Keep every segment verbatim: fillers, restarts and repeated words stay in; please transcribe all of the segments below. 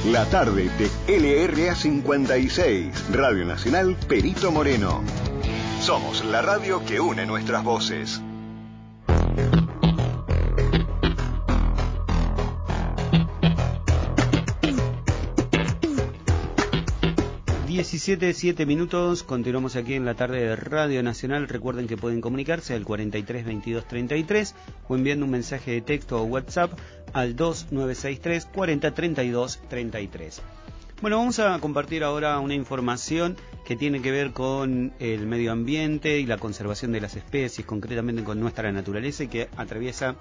La tarde de L R A cincuenta y seis, Radio Nacional Perito Moreno. Somos la radio que une nuestras voces. diecisiete, siete minutos, continuamos aquí en la tarde de Radio Nacional. Recuerden que pueden comunicarse al cuarenta y tres, veintidós, treinta y tres o enviando un mensaje de texto o WhatsApp al dos nueve seis tres, cuarenta, treinta y dos, treinta y tres. Bueno, vamos a compartir ahora una información que tiene que ver con el medio ambiente y la conservación de las especies, concretamente con nuestra naturaleza y que atraviesa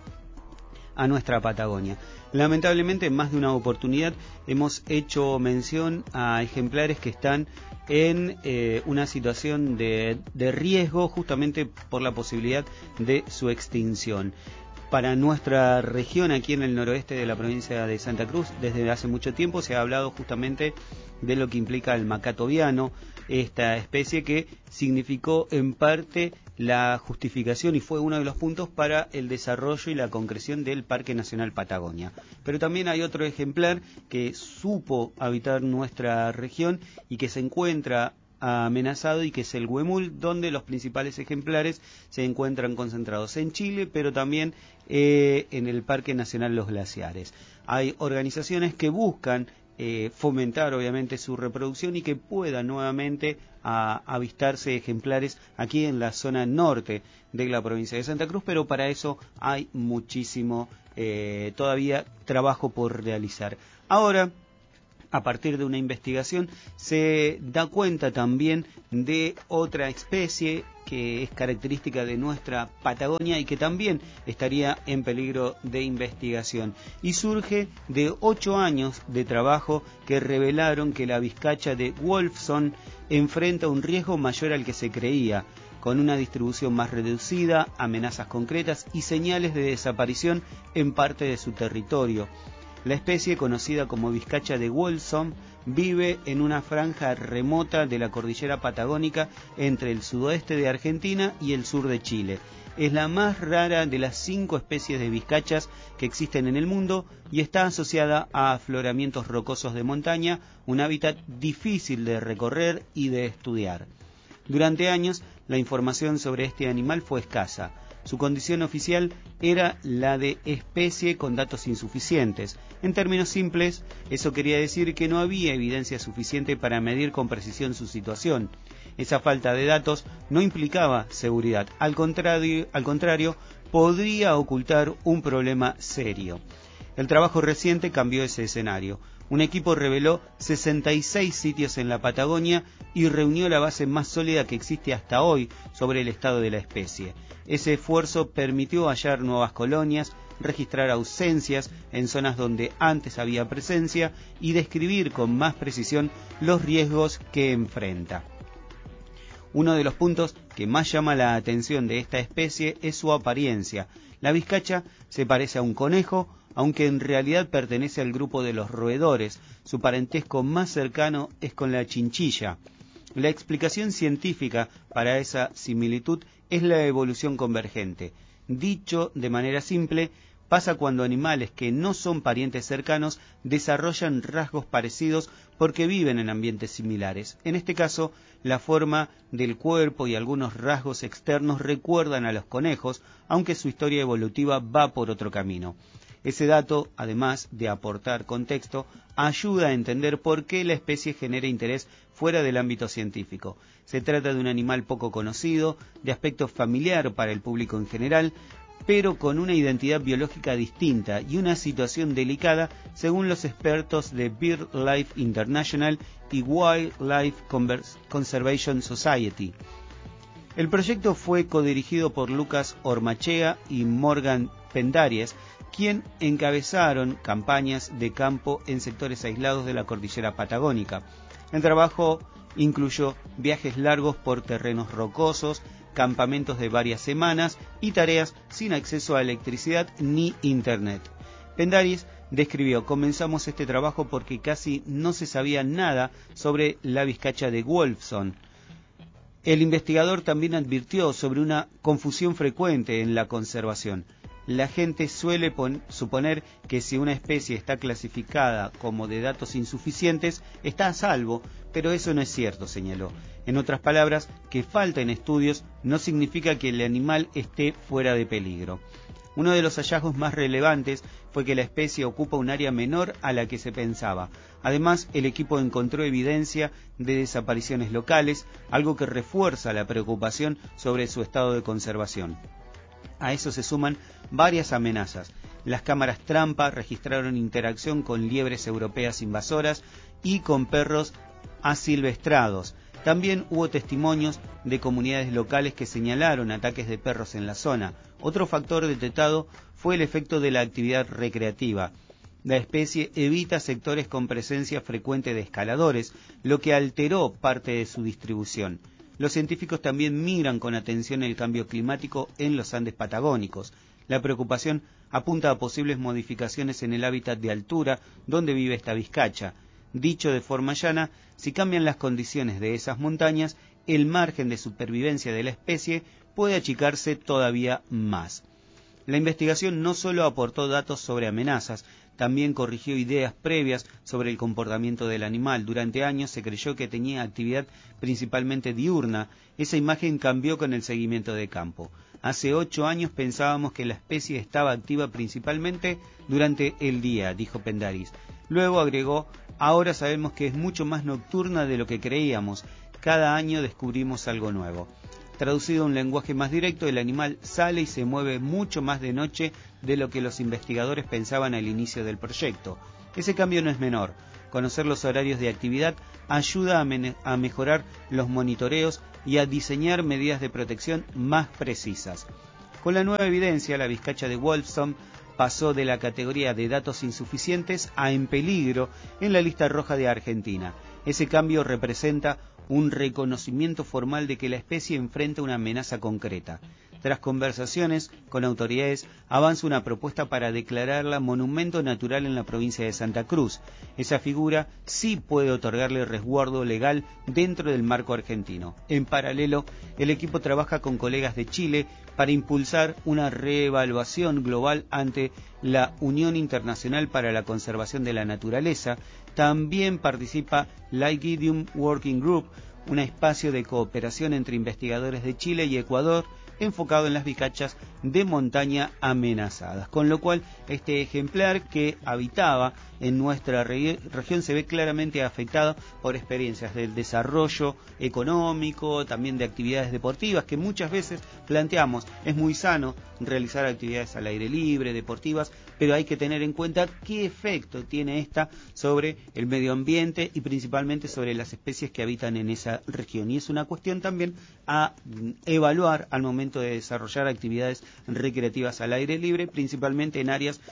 a nuestra Patagonia. Lamentablemente, en más de una oportunidad hemos hecho mención a ejemplares que están en eh, una situación de, de riesgo justamente por la posibilidad de su extinción. Para nuestra región, aquí en el noroeste de la provincia de Santa Cruz, desde hace mucho tiempo se ha hablado justamente de lo que implica el macato viano, esta especie que significó en parte la justificación y fue uno de los puntos para el desarrollo y la concreción del Parque Nacional Patagonia. Pero también hay otro ejemplar que supo habitar nuestra región y que se encuentra amenazado y que es el huemul, donde los principales ejemplares se encuentran concentrados en Chile, pero también eh, en el Parque Nacional Los Glaciares. Hay organizaciones que buscan eh, fomentar obviamente su reproducción y que puedan nuevamente a, avistarse ejemplares aquí en la zona norte de la provincia de Santa Cruz, pero para eso hay muchísimo eh, todavía trabajo por realizar. Ahora, a partir de una investigación, se da cuenta también de otra especie que es característica de nuestra Patagonia y que también estaría en peligro de investigación. Y surge de ocho años de trabajo que revelaron que la vizcacha de Wolfson enfrenta un riesgo mayor al que se creía, con una distribución más reducida, amenazas concretas y señales de desaparición en parte de su territorio. La especie, conocida como vizcacha de Wolfson, vive en una franja remota de la cordillera patagónica entre el sudoeste de Argentina y el sur de Chile. Es la más rara de las cinco especies de vizcachas que existen en el mundo y está asociada a afloramientos rocosos de montaña, un hábitat difícil de recorrer y de estudiar. Durante años, la información sobre este animal fue escasa. Su condición oficial era la de especie con datos insuficientes. En términos simples, eso quería decir que no había evidencia suficiente para medir con precisión su situación. Esa falta de datos no implicaba seguridad. Al contrario, al contrario, podría ocultar un problema serio. El trabajo reciente cambió ese escenario. Un equipo reveló sesenta y seis sitios en la Patagonia y reunió la base más sólida que existe hasta hoy sobre el estado de la especie. Ese esfuerzo permitió hallar nuevas colonias, registrar ausencias en zonas donde antes había presencia y describir con más precisión los riesgos que enfrenta. Uno de los puntos que más llama la atención de esta especie es su apariencia. La vizcacha se parece a un conejo, aunque en realidad pertenece al grupo de los roedores. Su parentesco más cercano es con la chinchilla. La explicación científica para esa similitud es la evolución convergente. Dicho de manera simple, pasa cuando animales que no son parientes cercanos desarrollan rasgos parecidos porque viven en ambientes similares. En este caso, la forma del cuerpo y algunos rasgos externos recuerdan a los conejos, aunque su historia evolutiva va por otro camino. Ese dato, además de aportar contexto, ayuda a entender por qué la especie genera interés fuera del ámbito científico. Se trata de un animal poco conocido, de aspecto familiar para el público en general, pero con una identidad biológica distinta y una situación delicada según los expertos de BirdLife International y Wildlife Conservation Society. El proyecto fue codirigido por Lucas Ormachea y Morgan Pendaries, quien encabezaron campañas de campo en sectores aislados de la cordillera patagónica. El trabajo incluyó viajes largos por terrenos rocosos, campamentos de varias semanas y tareas sin acceso a electricidad ni internet. Pendaries describió: comenzamos este trabajo porque casi no se sabía nada sobre la vizcacha de Wolfson. El investigador también advirtió sobre una confusión frecuente en la conservación. La gente suele suponer que si una especie está clasificada como de datos insuficientes, está a salvo, pero eso no es cierto, señaló. En otras palabras, que falten estudios no significa que el animal esté fuera de peligro. Uno de los hallazgos más relevantes fue que la especie ocupa un área menor a la que se pensaba. Además, el equipo encontró evidencia de desapariciones locales, algo que refuerza la preocupación sobre su estado de conservación. A eso se suman varias amenazas. Las cámaras trampa registraron interacción con liebres europeas invasoras y con perros asilvestrados. También hubo testimonios de comunidades locales que señalaron ataques de perros en la zona. Otro factor detectado fue el efecto de la actividad recreativa. La especie evita sectores con presencia frecuente de escaladores, lo que alteró parte de su distribución. Los científicos también miran con atención el cambio climático en los Andes patagónicos. La preocupación apunta a posibles modificaciones en el hábitat de altura donde vive esta vizcacha. Dicho de forma llana, si cambian las condiciones de esas montañas, el margen de supervivencia de la especie puede achicarse todavía más. La investigación no solo aportó datos sobre amenazas, también corrigió ideas previas sobre el comportamiento del animal. Durante años se creyó que tenía actividad principalmente diurna. Esa imagen cambió con el seguimiento de campo. Hace ocho años pensábamos que la especie estaba activa principalmente durante el día, dijo Pendaris. Luego agregó, ahora sabemos que es mucho más nocturna de lo que creíamos. Cada año descubrimos algo nuevo. Traducido a un lenguaje más directo, el animal sale y se mueve mucho más de noche de lo que los investigadores pensaban al inicio del proyecto. Ese cambio no es menor. Conocer los horarios de actividad ayuda a, me- a mejorar los monitoreos y a diseñar medidas de protección más precisas. Con la nueva evidencia, la vizcacha de Wolfson pasó de la categoría de datos insuficientes a en peligro en la lista roja de Argentina. Ese cambio representa un reconocimiento formal de que la especie enfrenta una amenaza concreta. Tras conversaciones con autoridades, avanza una propuesta para declararla monumento natural en la provincia de Santa Cruz. Esa figura sí puede otorgarle resguardo legal dentro del marco argentino. En paralelo, el equipo trabaja con colegas de Chile para impulsar una reevaluación global ante la Unión Internacional para la Conservación de la Naturaleza. También participa la Igidium Working Group, un espacio de cooperación entre investigadores de Chile y Ecuador enfocado en las vizcachas de montaña amenazadas, con lo cual este ejemplar que habitaba en nuestra re- región se ve claramente afectado por experiencias del desarrollo económico, también de actividades deportivas que muchas veces planteamos. Es muy sano realizar actividades al aire libre, deportivas, pero hay que tener en cuenta qué efecto tiene esta sobre el medio ambiente y principalmente sobre las especies que habitan en esa región. Y es una cuestión también a evaluar al momento de desarrollar actividades recreativas al aire libre, principalmente en áreas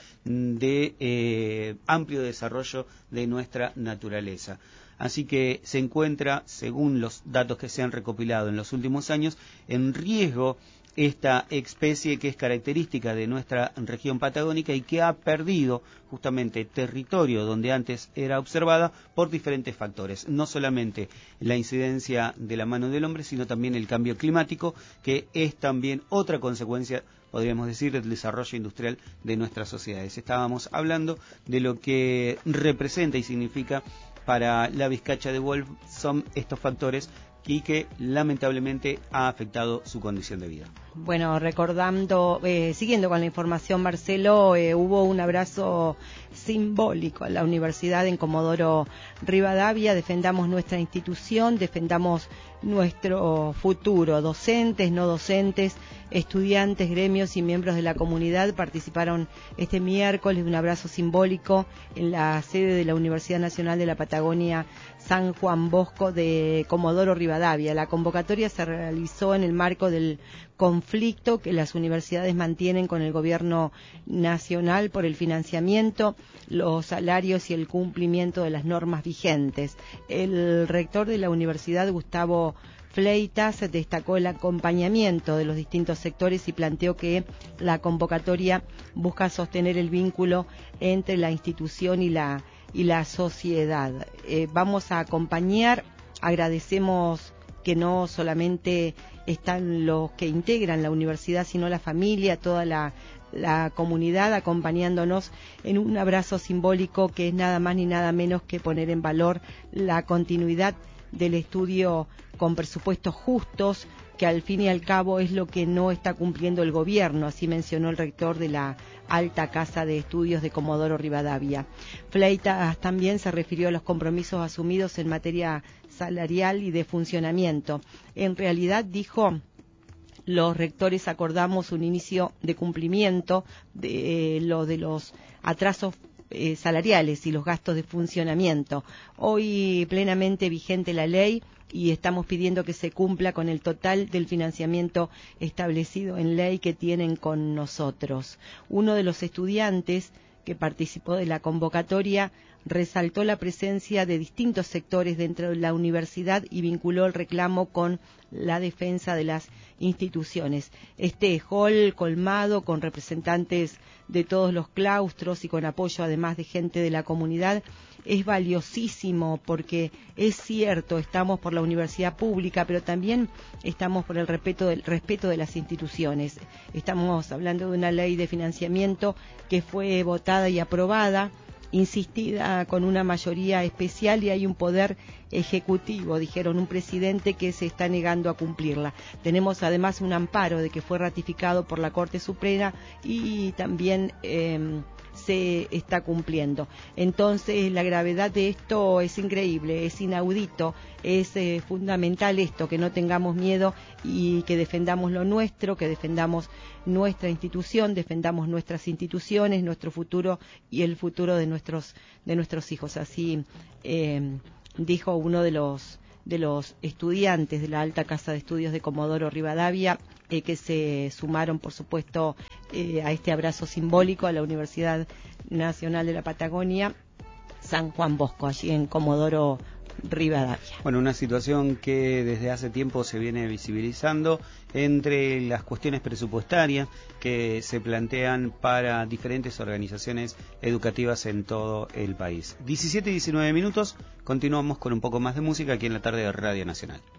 de eh, amplio desarrollo de nuestra naturaleza. Así que se encuentra, según los datos que se han recopilado en los últimos años, en riesgo esta especie que es característica de nuestra región patagónica y que ha perdido justamente territorio donde antes era observada por diferentes factores, no solamente la incidencia de la mano del hombre, sino también el cambio climático, que es también otra consecuencia, podríamos decir, del desarrollo industrial de nuestras sociedades. Estábamos hablando de lo que representa y significa para la vizcacha de Wolfson estos factores y que lamentablemente ha afectado su condición de vida. Bueno, recordando, eh, siguiendo con la información, Marcelo, eh, hubo un abrazo simbólico a la Universidad en Comodoro Rivadavia. Defendamos nuestra institución, defendamos nuestro futuro. Docentes, no docentes, estudiantes, gremios y miembros de la comunidad participaron este miércoles de un abrazo simbólico en la sede de la Universidad Nacional de la Patagonia San Juan Bosco de Comodoro Rivadavia. La convocatoria se realizó en el marco del conflicto que las universidades mantienen con el gobierno nacional por el financiamiento, los salarios y el cumplimiento de las normas vigentes. El rector de la universidad, Gustavo Fleitas, destacó el acompañamiento de los distintos sectores y planteó que la convocatoria busca sostener el vínculo entre la institución y la, y la sociedad. Eh, vamos a acompañar, agradecemos que no solamente están los que integran la universidad, sino la familia, toda la la comunidad acompañándonos en un abrazo simbólico que es nada más ni nada menos que poner en valor la continuidad del estudio con presupuestos justos, que al fin y al cabo es lo que no está cumpliendo el gobierno, así mencionó el rector de la Alta Casa de Estudios de Comodoro Rivadavia. Fleitas también se refirió a los compromisos asumidos en materia salarial y de funcionamiento. En realidad, dijo, los rectores acordamos un inicio de cumplimiento de eh, lo de los atrasos eh, salariales y los gastos de funcionamiento. Hoy plenamente vigente la ley y estamos pidiendo que se cumpla con el total del financiamiento establecido en ley que tienen con nosotros. Uno de los estudiantes que participó de la convocatoria resaltó la presencia de distintos sectores dentro de la universidad y vinculó el reclamo con la defensa de las instituciones. Este hall colmado con representantes de todos los claustros y con apoyo además de gente de la comunidad es valiosísimo porque es cierto, estamos por la universidad pública, pero también estamos por el respeto del respeto de las instituciones. Estamos hablando de una ley de financiamiento que fue votada y aprobada, insistida con una mayoría especial, y hay un poder ejecutivo, dijeron, un presidente que se está negando a cumplirla. Tenemos además un amparo de que fue ratificado por la Corte Suprema y también eh, se está cumpliendo. Entonces la gravedad de esto es increíble, es inaudito, es eh, fundamental esto, que no tengamos miedo y que defendamos lo nuestro, que defendamos nuestra institución, defendamos nuestras instituciones, nuestro futuro y el futuro de nuestros de nuestros hijos. Así eh, dijo uno de los de los estudiantes de la Alta Casa de Estudios de Comodoro Rivadavia, eh, que se sumaron, por supuesto, eh, a este abrazo simbólico a la Universidad Nacional de la Patagonia, San Juan Bosco, allí en Comodoro Rivadavia. Bueno, una situación que desde hace tiempo se viene visibilizando entre las cuestiones presupuestarias que se plantean para diferentes organizaciones educativas en todo el país. diecisiete y diecinueve minutos, continuamos con un poco más de música aquí en la tarde de Radio Nacional.